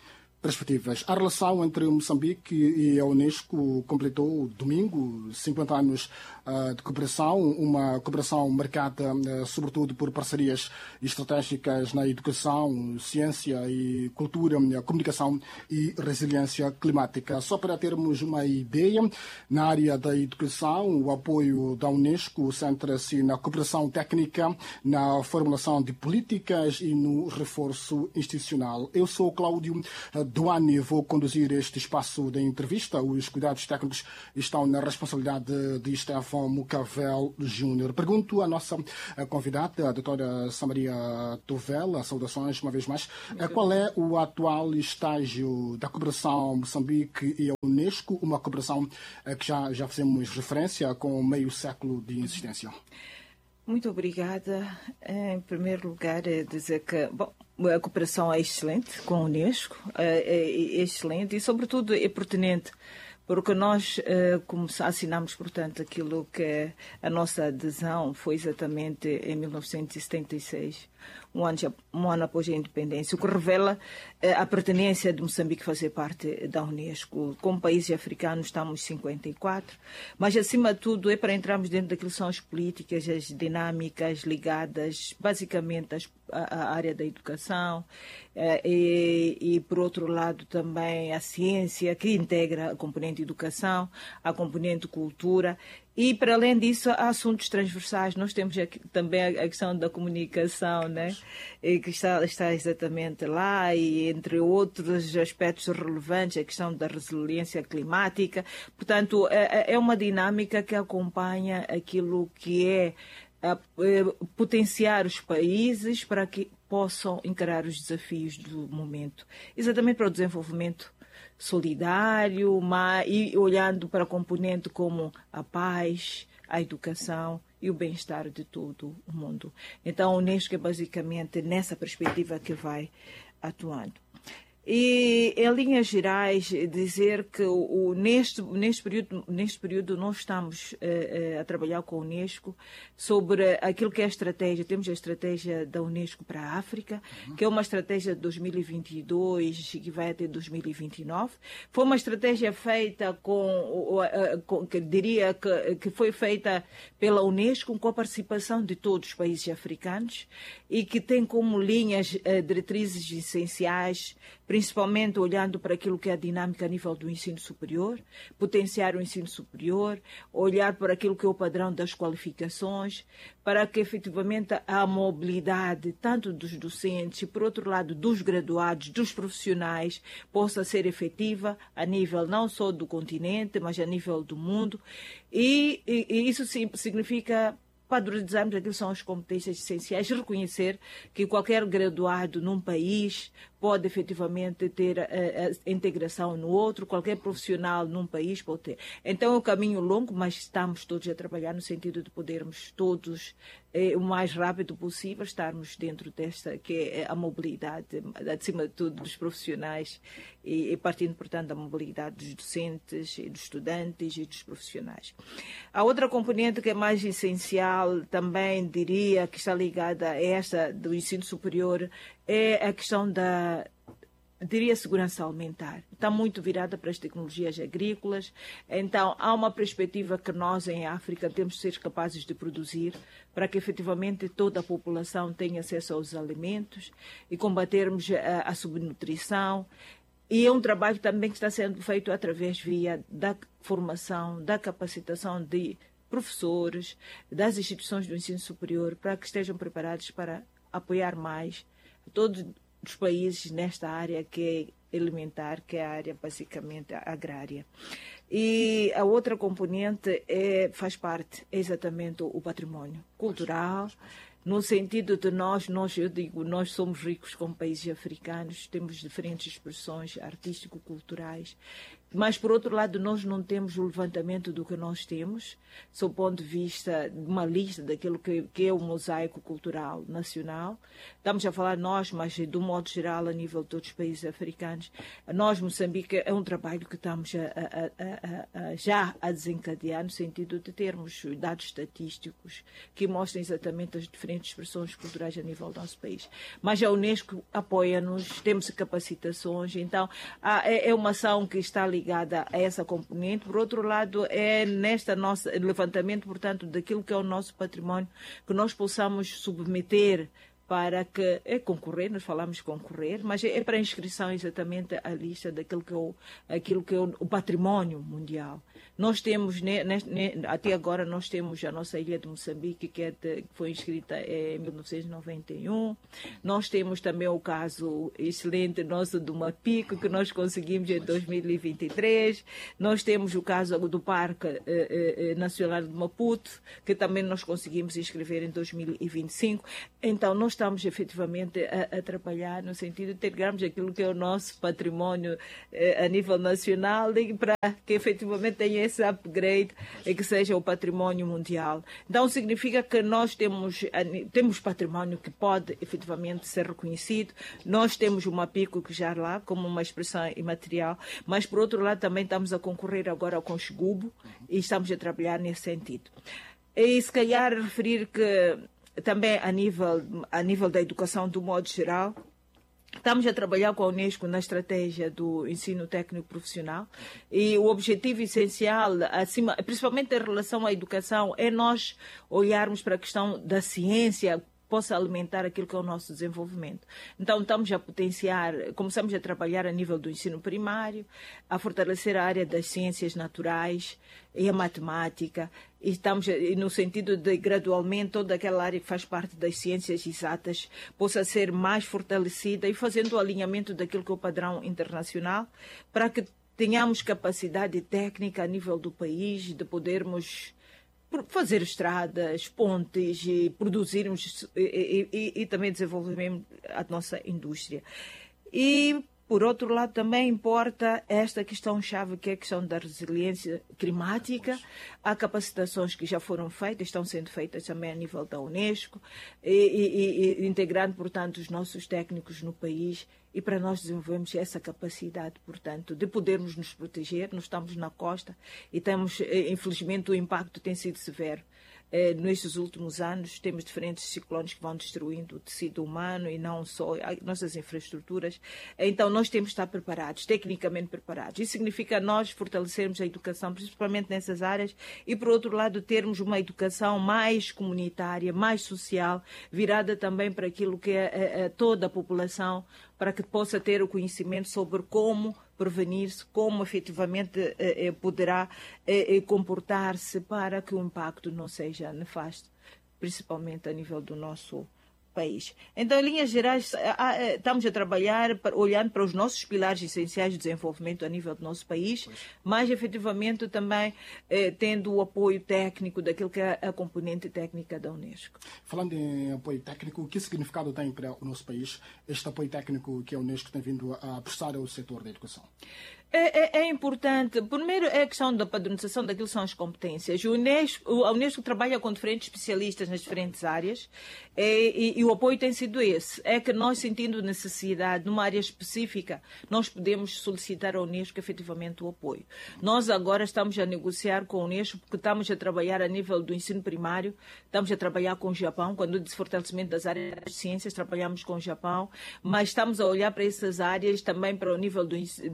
perspectivas. A relação entre Moçambique e a Unesco completou domingo 50 anos de cooperação, uma cooperação marcada sobretudo por parcerias estratégicas na educação, ciência e cultura, comunicação e resiliência climática. Só para termos uma ideia, na área da educação, o apoio da Unesco centra-se na cooperação técnica, na formulação de políticas e no reforço institucional. Eu sou Cláudio Duane, vou conduzir este espaço de entrevista. Os cuidados técnicos estão na responsabilidade de Stefan Mucavel Júnior. Pergunto à nossa convidada, a doutora Samaria Tovela, saudações uma vez mais, qual é o atual estágio da cooperação Moçambique e a Unesco, uma cooperação que já fizemos referência com meio século de existência? Muito obrigada. Em primeiro lugar, dizer que a cooperação é excelente com a Unesco, é excelente e, sobretudo, é pertinente, porque nós assinamos, portanto, aquilo que a nossa adesão foi exatamente em 1976, um ano após a independência, o que revela a pertinência de Moçambique fazer parte da Unesco. Como países africanos estamos 54, mas acima de tudo é para entrarmos dentro daquilo que são as políticas, as dinâmicas ligadas basicamente à área da educação e por outro lado também a ciência, que integra a componente educação, a componente cultura. E, para além disso, há assuntos transversais. Nós temos aqui também a questão da comunicação, né? E que está exatamente lá, e entre outros aspectos relevantes, a questão da resiliência climática. Portanto, é uma dinâmica que acompanha aquilo que é potenciar os países para que possam encarar os desafios do momento, exatamente para o desenvolvimento solidário, e olhando para a componente como a paz, a educação e o bem-estar de todo o mundo. Então, a Unesco é basicamente nessa perspectiva que vai atuando. E, em linhas gerais, dizer que neste período nós estamos a trabalhar com a Unesco sobre aquilo que é a estratégia. Temos a estratégia da Unesco para a África, que é uma estratégia de 2022 que vai até 2029. Foi uma estratégia feita que diria que foi feita pela Unesco com a participação de todos os países africanos e que tem como linhas diretrizes essenciais, principalmente olhando para aquilo que é a dinâmica a nível do ensino superior, potenciar o ensino superior, olhar para aquilo que é o padrão das qualificações, para que efetivamente a mobilidade, tanto dos docentes e, por outro lado, dos graduados, dos profissionais, possa ser efetiva a nível não só do continente, mas a nível do mundo. E isso significa padronizarmos aquilo que são as competências essenciais, reconhecer que qualquer graduado num país pode efetivamente ter a integração no outro, qualquer profissional num país pode ter. Então é um caminho longo, mas estamos todos a trabalhar no sentido de podermos todos, o mais rápido possível, estarmos dentro desta, que é a mobilidade, acima de tudo, dos profissionais e partindo, portanto, da mobilidade dos docentes, e dos estudantes e dos profissionais. A outra componente que é mais essencial, também diria que está ligada a esta do ensino superior, é a questão da, diria, segurança alimentar. Está muito virada para as tecnologias agrícolas. Então, há uma perspectiva que nós, em África, temos de ser capazes de produzir para que, efetivamente, toda a população tenha acesso aos alimentos e combatermos a subnutrição. E é um trabalho também que está sendo feito através da formação, da capacitação de professores, das instituições do ensino superior, para que estejam preparados para apoiar mais todos os países nesta área que é alimentar, que é a área basicamente agrária. E a outra componente faz parte, é exatamente o património cultural, no sentido de nós somos ricos como países africanos, temos diferentes expressões artístico-culturais Mas, por outro lado, nós não temos o levantamento do que nós temos, sob o ponto de vista de uma lista daquilo que é o mosaico cultural nacional. Estamos a falar nós, mas de um modo geral, a nível de todos os países africanos. Nós, Moçambique, é um trabalho que estamos já a desencadear, no sentido de termos dados estatísticos que mostrem exatamente as diferentes expressões culturais a nível do nosso país. Mas a Unesco apoia-nos, temos capacitações, então é uma ação que está ligada a essa componente. Por outro lado, é nesta nossa levantamento, portanto, daquilo que é o nosso património, que nós possamos submeter para que concorrer, nós falamos concorrer, mas é para inscrição exatamente a lista daquilo que é o património mundial. Nós temos, até agora, nós temos a nossa ilha de Moçambique, que foi inscrita em 1991. Nós temos também o caso excelente nosso do Mapico, que nós conseguimos em 2023. Nós temos o caso do Parque Nacional de Maputo, que também nós conseguimos inscrever em 2025. Então, nós estamos efetivamente a trabalhar no sentido de integrarmos aquilo que é o nosso património a nível nacional e para que efetivamente tenha esse upgrade e que seja o património mundial. Então, significa que nós temos património que pode efetivamente ser reconhecido. Nós temos o Mapico, que já lá, como uma expressão imaterial, mas, por outro lado, também estamos a concorrer agora com o Xigubo e estamos a trabalhar nesse sentido. E, se calhar, referir que também a nível da educação, do modo geral, estamos a trabalhar com a Unesco na estratégia do ensino técnico profissional e o objetivo essencial, principalmente em relação à educação, é nós olharmos para a questão da ciência possa alimentar aquilo que é o nosso desenvolvimento. Então, estamos a potenciar, começamos a trabalhar a nível do ensino primário, a fortalecer a área das ciências naturais e a matemática, e estamos no sentido de, gradualmente, toda aquela área que faz parte das ciências exatas possa ser mais fortalecida e fazendo o alinhamento daquilo que é o padrão internacional, para que tenhamos capacidade técnica a nível do país de podermos fazer estradas, pontes e produzirmos e também desenvolvermos a nossa indústria. E, por outro lado, também importa esta questão-chave, que é a questão da resiliência climática. Há capacitações que já foram feitas, estão sendo feitas também a nível da Unesco, e integrando, portanto, os nossos técnicos no país. E para nós desenvolvermos essa capacidade, portanto, de podermos nos proteger. Nós estamos na costa e temos, infelizmente, o impacto tem sido severo. Nestes últimos anos, temos diferentes ciclones que vão destruindo o tecido humano e não só nossas infraestruturas. Então, nós temos de estar preparados, tecnicamente preparados. Isso significa nós fortalecermos a educação, principalmente nessas áreas, e, por outro lado, termos uma educação mais comunitária, mais social, virada também para aquilo que é toda a população, para que possa ter o conhecimento sobre como prevenir-se, como efetivamente poderá comportar-se para que o impacto não seja nefasto, principalmente a nível do nosso país. Então, em linhas gerais, estamos a trabalhar olhando para os nossos pilares essenciais de desenvolvimento a nível do nosso país, mas efetivamente também tendo o apoio técnico daquilo que é a componente técnica da Unesco. Falando em apoio técnico, que significado tem para o nosso país este apoio técnico que a Unesco tem vindo a prestar ao setor da educação? É importante. Primeiro é a questão da padronização daquilo que são as competências. A Unesco trabalha com diferentes especialistas nas diferentes áreas e o apoio tem sido esse. É que nós, sentindo necessidade numa área específica, nós podemos solicitar à Unesco efetivamente o apoio. Nós agora estamos a negociar com a Unesco porque estamos a trabalhar a nível do ensino primário, estamos a trabalhar com o Japão. Quando diz fortalecimento das áreas das ciências, trabalhamos com o Japão, mas estamos a olhar para essas áreas também para o nível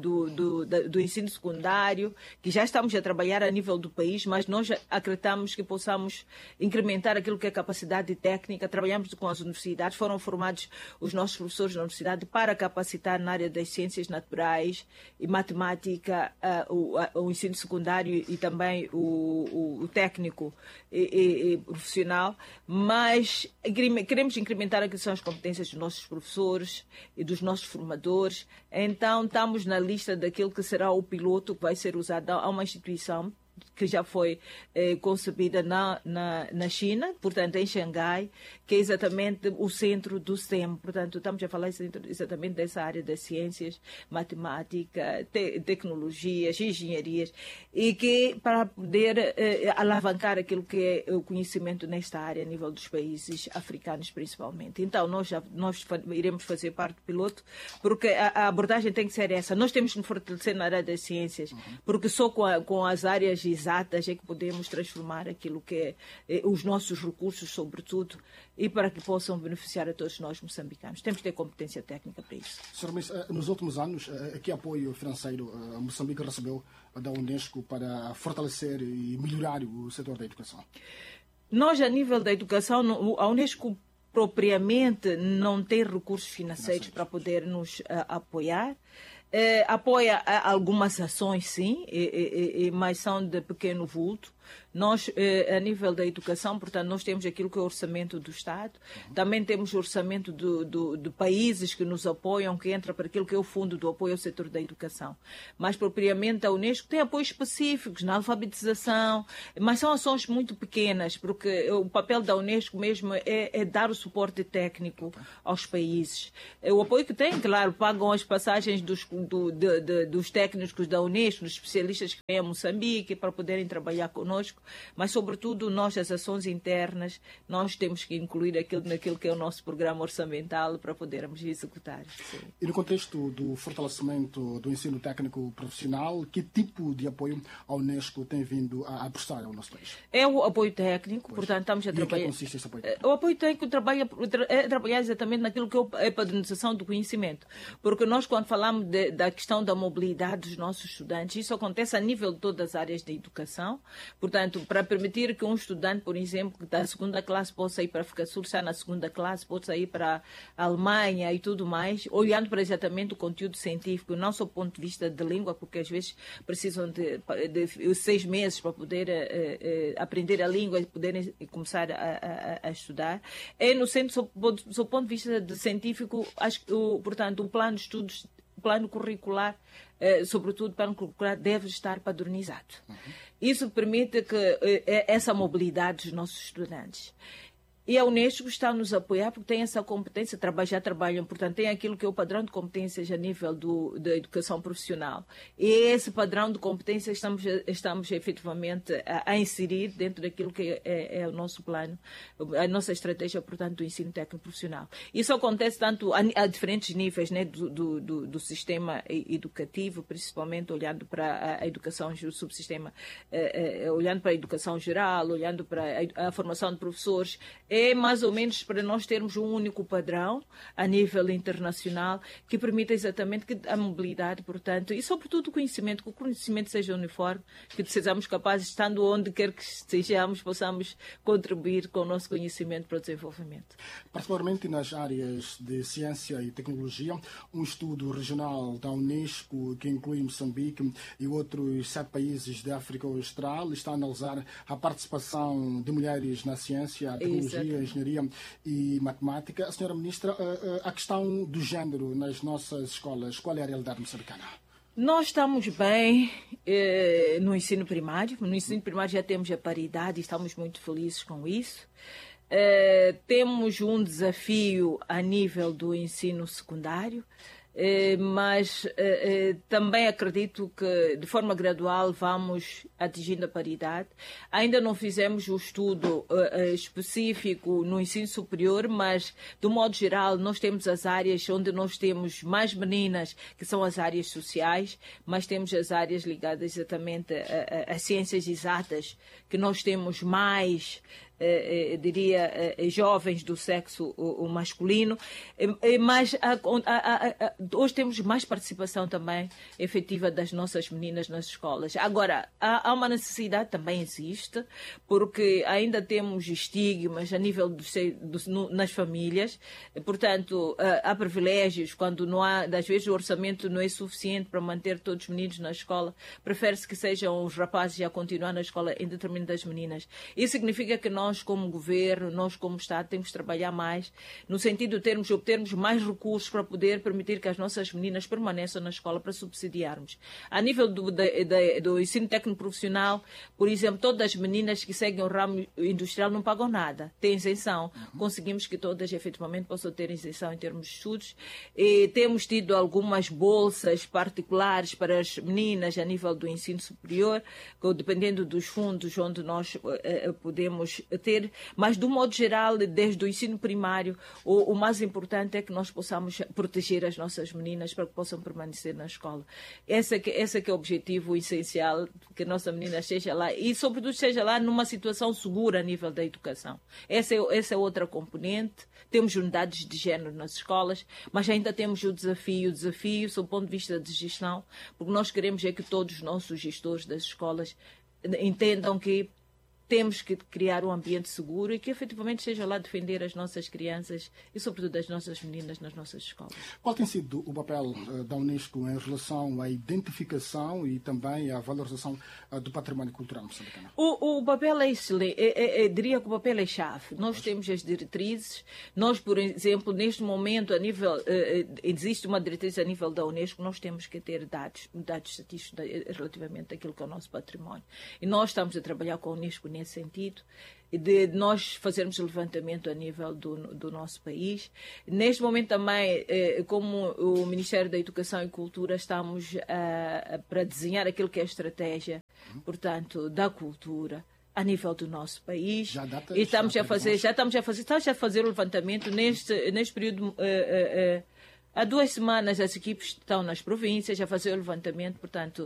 do ensino secundário, que já estamos a trabalhar a nível do país, mas nós acreditamos que possamos incrementar aquilo que é capacidade técnica. Trabalhamos com as universidades, foram formados os nossos professores na universidade para capacitar na área das ciências naturais e matemática, o ensino secundário e também o técnico e profissional, mas queremos incrementar aquilo que são as competências dos nossos professores e dos nossos formadores. Então, estamos na lista daquilo que será o piloto que vai ser usado. Há uma instituição que já foi concebida na China, portanto em Xangai, que é exatamente o centro do STEM. Portanto, estamos a falar exatamente dessa área das ciências, matemática, tecnologias, engenharias, e que para poder alavancar aquilo que é o conhecimento nesta área a nível dos países africanos principalmente. Então, nós iremos fazer parte do piloto, porque a abordagem tem que ser essa. Nós temos que nos fortalecer na área das ciências, porque só com as áreas exatas é que podemos transformar aquilo que é os nossos recursos, sobretudo, e para que possam beneficiar a todos nós moçambicanos. Temos que ter competência técnica para isso. Sr. Ministro, nos últimos anos, que apoio financeiro Moçambique recebeu da Unesco para fortalecer e melhorar o setor da educação? Nós, a nível da educação, a Unesco propriamente não tem recursos financeiros para poder nos apoiar. Apoia algumas ações, sim, mas são de pequeno vulto. Nós, a nível da educação, portanto, nós temos aquilo que é o orçamento do Estado, também temos o orçamento de países que nos apoiam, que entra para aquilo que é o fundo do apoio ao setor da educação. Mas, propriamente, a Unesco tem apoios específicos na alfabetização, mas são ações muito pequenas, porque o papel da Unesco mesmo é dar o suporte técnico aos países. O apoio que tem, claro, pagam as passagens dos técnicos da Unesco, dos especialistas que vêm a Moçambique para poderem trabalhar conosco, mas sobretudo nós, as ações internas, nós temos que incluir naquilo que é o nosso programa orçamental para podermos executar. Sim. E no contexto do fortalecimento do ensino técnico profissional, que tipo de apoio a Unesco tem vindo a prestar ao nosso país? É o apoio técnico, portanto estamos a trabalhar. Em que consiste esse apoio? O apoio técnico é trabalhar exatamente naquilo que é a padronização do conhecimento, porque nós, quando falamos da questão da mobilidade dos nossos estudantes, isso acontece a nível de todas as áreas da educação. Portanto, para permitir que um estudante, por exemplo, da segunda classe possa ir para a África Sul, está na segunda classe, possa ir para a Alemanha e tudo mais, olhando para exatamente o conteúdo científico, não só do ponto de vista de língua, porque às vezes precisam de 6 meses para poder aprender a língua e poderem começar a estudar. É no centro, do ponto de vista científico, acho que, portanto, o plano de estudos, o plano curricular, sobretudo o plano curricular, deve estar padronizado. Isso permite que essa mobilidade dos nossos estudantes. E a Unesco está a nos apoiar porque tem essa competência, já trabalham, portanto, tem aquilo que é o padrão de competências a nível da educação profissional. E esse padrão de competências estamos efetivamente a inserir dentro daquilo que é o nosso plano, a nossa estratégia, portanto, do ensino técnico profissional. Isso acontece tanto a diferentes níveis, né, do sistema educativo, principalmente olhando para a educação, o subsistema, olhando para a educação geral, olhando para a formação de professores. É mais ou menos para nós termos um único padrão a nível internacional que permita exatamente que a mobilidade, portanto, e sobretudo o conhecimento, que o conhecimento seja uniforme, que sejamos capazes, estando onde quer que estejamos, possamos contribuir com o nosso conhecimento para o desenvolvimento. Particularmente nas áreas de ciência e tecnologia, um estudo regional da Unesco, que inclui Moçambique e outros 7 países da África Austral, está a analisar a participação de mulheres na ciência, a tecnologia, a engenharia e matemática. A senhora Ministra, a questão do género nas nossas escolas, qual é a realidade moçambicana? Nós estamos bem no ensino primário. No ensino primário já temos a paridade e estamos muito felizes com isso. Temos um desafio a nível do ensino secundário, mas também acredito que de forma gradual vamos atingindo a paridade. Ainda não fizemos o estudo específico no ensino superior, mas de um modo geral nós temos as áreas onde nós temos mais meninas, que são as áreas sociais, mas temos as áreas ligadas exatamente às ciências exatas, que nós temos mais diria, jovens do sexo masculino, mas hoje temos mais participação também efetiva das nossas meninas nas escolas. Agora, há uma necessidade, também existe, porque ainda temos estigmas a nível nas famílias, portanto, há privilégios, quando não há, às vezes o orçamento não é suficiente para manter todos os meninos na escola, prefere-se que sejam os rapazes a continuar na escola em detrimento das meninas. Isso significa que nós nós como governo, nós como Estado, temos que trabalhar mais no sentido de obtermos mais recursos para poder permitir que as nossas meninas permaneçam na escola, para subsidiarmos. A nível do ensino técnico profissional, por exemplo, todas as meninas que seguem o ramo industrial não pagam nada, têm isenção. Conseguimos que todas efetivamente possam ter isenção em termos de estudos. E temos tido algumas bolsas particulares para as meninas a nível do ensino superior, dependendo dos fundos onde nós podemos ter, mas de um modo geral, desde o ensino primário, o mais importante é que nós possamos proteger as nossas meninas para que possam permanecer na escola. Esse que é o objetivo essencial, que a nossa menina esteja lá e, sobretudo, esteja lá numa situação segura a nível da educação. Essa é outra componente. Temos unidades de género nas escolas, mas ainda temos o desafio sob o ponto de vista de gestão, porque nós queremos que todos os nossos gestores das escolas entendam que temos que criar um ambiente seguro e que efetivamente esteja lá a defender as nossas crianças e, sobretudo, as nossas meninas nas nossas escolas. Qual tem sido o papel da Unesco em relação à identificação e também à valorização do património cultural moçambicano? O papel é excelente. Diria que o papel é chave. Nós temos as diretrizes. Nós, por exemplo, neste momento, existe uma diretriz a nível da Unesco, nós temos que ter dados estatísticos relativamente àquilo que é o nosso património. E nós estamos a trabalhar com a Unesco nesse sentido, de nós fazermos o levantamento a nível do nosso país. Neste momento também, como o Ministério da Educação e Cultura, estamos para desenhar aquilo que é a estratégia, portanto, da cultura a nível do nosso país. E estamos a fazer o levantamento neste período. Há 2 semanas as equipes estão nas províncias a fazer o levantamento, portanto,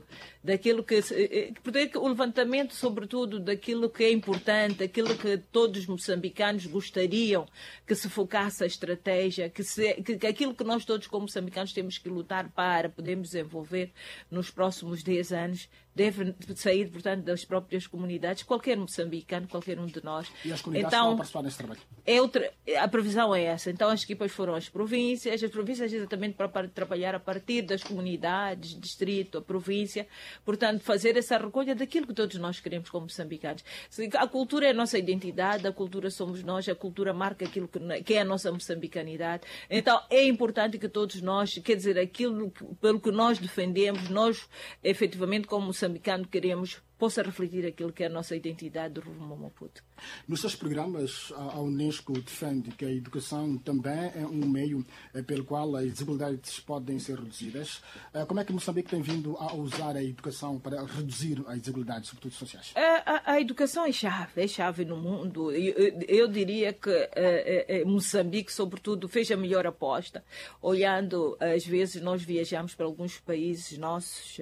o levantamento, sobretudo, daquilo que é importante, aquilo que todos os moçambicanos gostariam que se focasse a estratégia, que aquilo que nós todos como moçambicanos temos que lutar para podermos desenvolver nos próximos 10 anos, deve sair, portanto, das próprias comunidades, qualquer moçambicano, qualquer um de nós. E as comunidades estão a participar nesse trabalho? A previsão é essa. Então, as equipas foram às províncias exatamente para trabalhar a partir das comunidades, distrito, a província, portanto, fazer essa recolha daquilo que todos nós queremos como moçambicanos. A cultura é a nossa identidade, a cultura somos nós, a cultura marca aquilo que é a nossa moçambicanidade. Então, é importante que todos nós, aquilo pelo que nós defendemos, nós, efetivamente, como moçambicanos, queremos possa refletir aquilo que é a nossa identidade do rumo Maputo. Nos seus programas, a Unesco defende que a educação também é um meio pelo qual as desigualdades podem ser reduzidas. Como é que Moçambique tem vindo a usar a educação para reduzir as desigualdades, sobretudo sociais? A educação é chave no mundo. Eu diria que Moçambique, sobretudo, fez a melhor aposta. Olhando, às vezes, nós viajamos para alguns países nossos,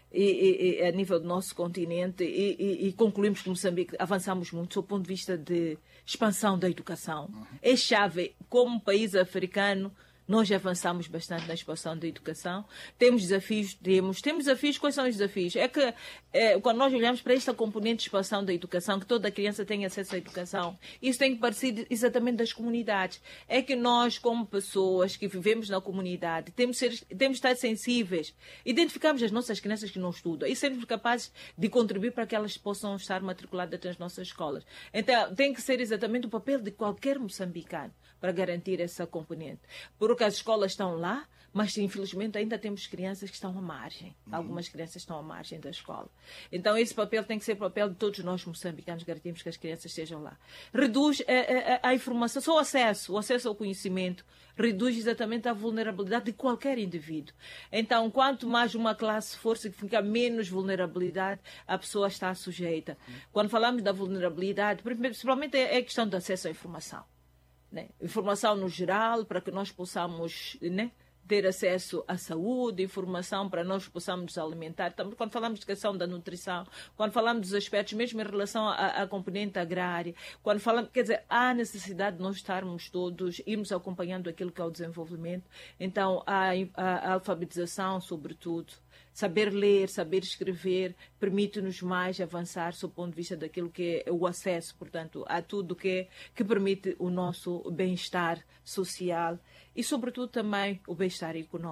e a nível do nosso continente e concluímos que Moçambique avançamos muito do ponto de vista de expansão da educação. É chave. Como país africano, nós avançamos bastante na expansão da educação. Temos desafios. Quais são os desafios? É que quando nós olhamos para esta componente de expansão da educação, que toda criança tenha acesso à educação, isso tem que partir exatamente das comunidades. É que nós, como pessoas que vivemos na comunidade, temos de estar sensíveis, identificarmos as nossas crianças que não estudam e sermos capazes de contribuir para que elas possam estar matriculadas nas nossas escolas. Então, tem que ser exatamente o papel de qualquer moçambicano para garantir essa componente. Porque as escolas estão lá, mas infelizmente ainda temos crianças que estão à margem. Algumas crianças estão à margem da escola. Então esse papel tem que ser o papel de todos nós moçambicanos, garantimos que as crianças estejam lá. Reduz a informação, só o acesso ao conhecimento, reduz exatamente a vulnerabilidade de qualquer indivíduo. Então, quanto mais uma classe for, significa menos vulnerabilidade a pessoa está sujeita. Quando falamos da vulnerabilidade, principalmente é a questão do acesso à informação. Informação no geral, para que nós possamos ter acesso à saúde, informação para nós possamos nos alimentar. Também, quando falamos de questão da nutrição, quando falamos dos aspectos, mesmo em relação à componente agrária, quando falamos, há necessidade de nós estarmos todos, irmos acompanhando aquilo que é o desenvolvimento. Então, a alfabetização, sobretudo, saber ler, saber escrever, permite-nos mais avançar sob o ponto de vista daquilo que é o acesso, portanto, a tudo que permite o nosso bem-estar social e, sobretudo, também o bem-estar econômico.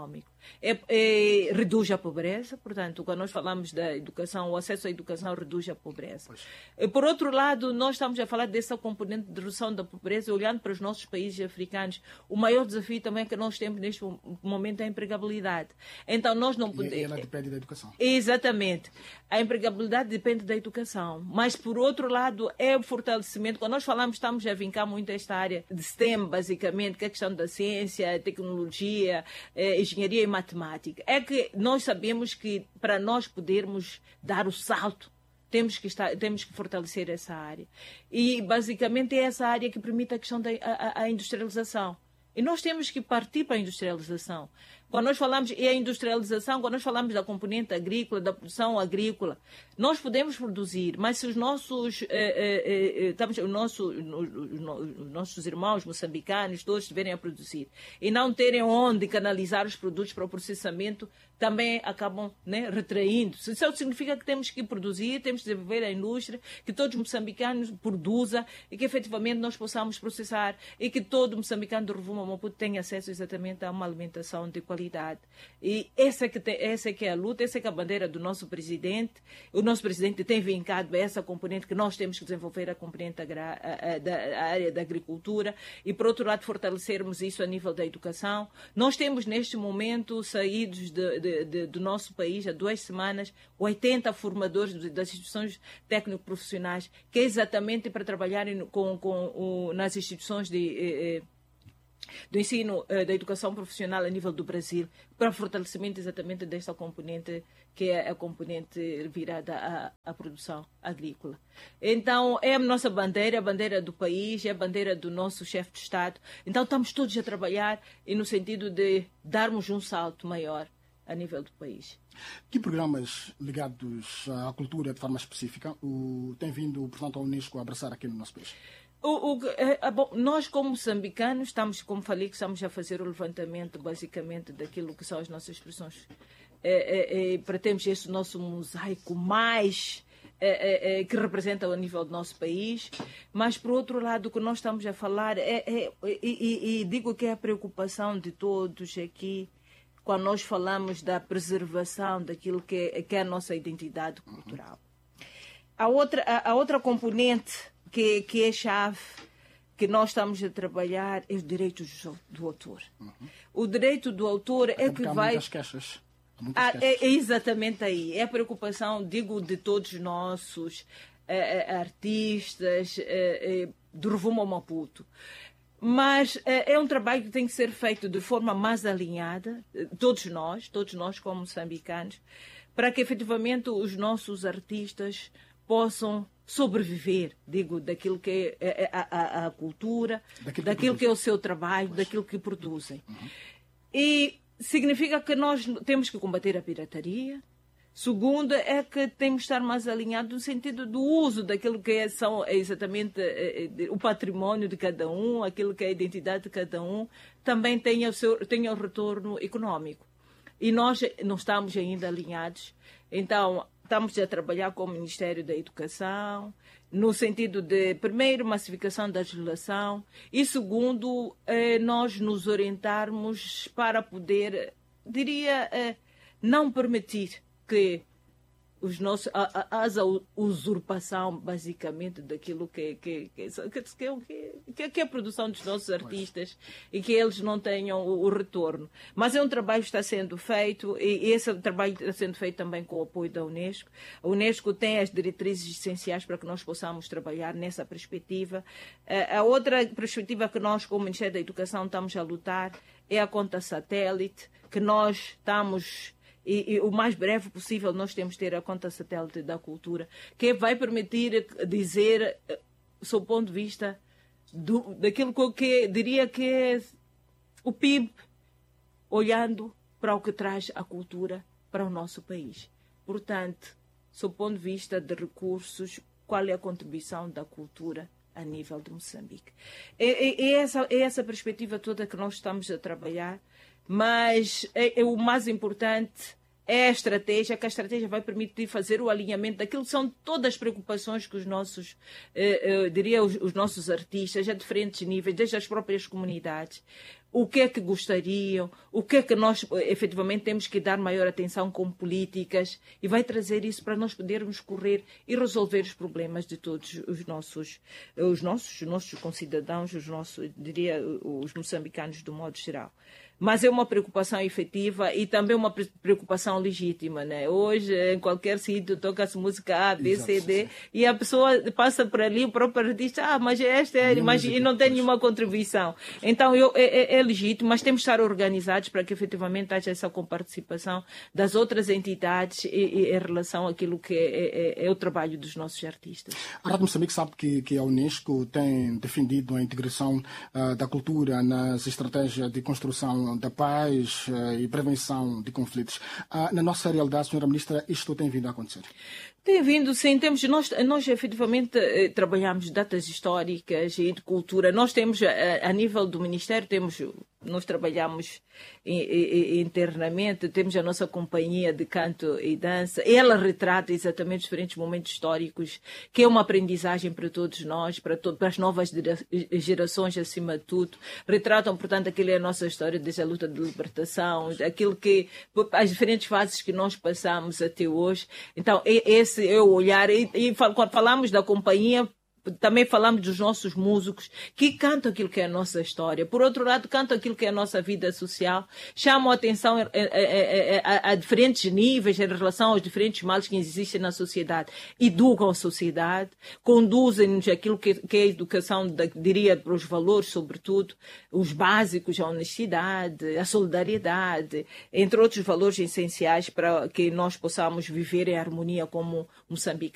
reduz a pobreza. Portanto, quando nós falamos da educação, o acesso à educação reduz a pobreza. Por outro lado, nós estamos a falar dessa componente de redução da pobreza, olhando para os nossos países africanos. O maior desafio também que nós temos neste momento é a empregabilidade. Então, nós não podemos... E ela depende da educação. Exatamente. A empregabilidade depende da educação. Mas, por outro lado, é o fortalecimento. Quando nós falamos, estamos a vincar muito esta área de STEM, basicamente, que é a questão da ciência, tecnologia, engenharia e matemática. É que nós sabemos que para nós podermos dar o salto, temos que fortalecer essa área. E, basicamente, é essa área que permite a questão da industrialização. E nós temos que partir para a industrialização. Quando nós falamos em industrialização, quando nós falamos da componente agrícola, da produção agrícola, nós podemos produzir, mas se os nossos irmãos moçambicanos todos estiverem a produzir e não terem onde canalizar os produtos para o processamento, também acabam, né, retraindo. Isso significa que temos que produzir, temos que desenvolver a indústria, que todos os moçambicanos produzam e que efetivamente nós possamos processar e que todo moçambicano do Rovuma Maputo tenha acesso exatamente a uma alimentação de qualidade. E essa é que é a luta, essa é que é a bandeira do nosso presidente. O nosso presidente tem vincado essa componente que nós temos que desenvolver, a componente da área da agricultura e, por outro lado, fortalecermos isso a nível da educação. Nós temos, neste momento, saídos do nosso país, há 2 semanas, 80 formadores das instituições técnico-profissionais, que é exatamente para trabalharem nas instituições do ensino, da educação profissional a nível do Brasil, para fortalecimento exatamente desta componente, que é a componente virada à produção agrícola. Então, é a nossa bandeira, a bandeira do país, é a bandeira do nosso chefe de Estado. Então, estamos todos a trabalhar e no sentido de darmos um salto maior a nível do país. Que programas ligados à cultura de forma específica tem vindo, portanto, a Unesco a abraçar aqui no nosso país? Bom, nós, como moçambicanos, como falei, que estamos a fazer o levantamento, basicamente, daquilo que são as nossas expressões. Para termos esse nosso mosaico mais que representa o nível do nosso país. Mas, por outro lado, o que nós estamos a falar e digo que é a preocupação de todos aqui, quando nós falamos da preservação daquilo que é a nossa identidade cultural. A outra componente que é chave, que nós estamos a trabalhar, é os direitos do autor. O direito do autor é que vai... Muitas queixas. É exatamente aí. É a preocupação, digo, de todos os nossos artistas do Rovuma Maputo. Mas é um trabalho que tem que ser feito de forma mais alinhada, todos nós como moçambicanos, para que efetivamente os nossos artistas possam sobreviver, digo, daquilo que é a cultura, daquilo que é o seu trabalho, daquilo que produzem. E significa que nós temos que combater a pirataria. Segundo, é que temos que estar mais alinhados no sentido do uso daquilo que são exatamente o património de cada um, aquilo que é a identidade de cada um, também tenha o retorno econômico. E nós não estamos ainda alinhados. Então, estamos a trabalhar com o Ministério da Educação, no sentido de, primeiro, massificação da legislação e, segundo, nós nos orientarmos para poder, não permitir que a usurpação, basicamente, daquilo que é a produção dos nossos artistas e que eles não tenham o retorno. Mas é um trabalho que está sendo feito e esse trabalho está sendo feito também com o apoio da Unesco. A Unesco tem as diretrizes essenciais para que nós possamos trabalhar nessa perspectiva. A outra perspectiva que nós, como Ministério da Educação, estamos a lutar é a conta satélite, que nós estamos... E o mais breve possível nós temos de ter a conta satélite da cultura, que vai permitir dizer, sob o ponto de vista daquilo que diria que é o PIB, olhando para o que traz a cultura para o nosso país. Portanto, sob o ponto de vista de recursos, qual é a contribuição da cultura a nível de Moçambique? É essa perspectiva toda que nós estamos a trabalhar, mas o mais importante é a estratégia, que a estratégia vai permitir fazer o alinhamento daquilo que são todas as preocupações que os nossos, eu diria, os nossos artistas, a diferentes níveis, desde as próprias comunidades, o que é que gostariam, o que é que nós efetivamente temos que dar maior atenção como políticas, e vai trazer isso para nós podermos correr e resolver os problemas de todos os nossos concidadãos, os moçambicanos do modo geral. Mas é uma preocupação efetiva e também uma preocupação legítima, né? Hoje, em qualquer sítio, toca-se música A, B, C, D, e a pessoa passa por ali, o próprio artista, mas esta é, mas e não tem nenhuma contribuição. Então, é legítimo, mas temos de estar organizados para que efetivamente haja essa comparticipação das outras entidades em relação àquilo que é o trabalho dos nossos artistas. A Rádio Moçambique sabe que a Unesco tem defendido a integração da cultura nas estratégias de construção da paz e prevenção de conflitos. Na nossa realidade, Sra. Ministra, isto tem vindo a acontecer? Tem vindo, sim. Nós efetivamente trabalhamos datas históricas e de cultura. Nós temos, a nível do Ministério, nós trabalhamos internamente, temos a nossa companhia de canto e dança. Ela retrata exatamente diferentes momentos históricos, que é uma aprendizagem para todos nós, para as novas gerações, acima de tudo. Retratam, portanto, aquilo é a nossa história, desde a luta de libertação, aquilo que, as diferentes fases que nós passamos até hoje. Então, esse é o olhar. E quando falamos da companhia, também falamos dos nossos músicos que cantam aquilo que é a nossa história. Por outro lado, cantam aquilo que é a nossa vida social, chamam a atenção a diferentes níveis em relação aos diferentes males que existem na sociedade, educam a sociedade, conduzem-nos aquilo que é a educação, diria, para os valores, sobretudo, os básicos, a honestidade, a solidariedade, entre outros valores essenciais para que nós possamos viver em harmonia como moçambicanos.